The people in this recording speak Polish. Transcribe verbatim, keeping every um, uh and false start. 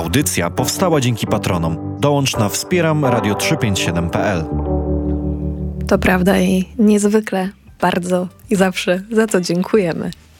Audycja powstała dzięki patronom. Dołącz na wspieram radio trzysta pięćdziesiąt siedem kropka p l. To prawda i niezwykle, bardzo i zawsze za to dziękujemy.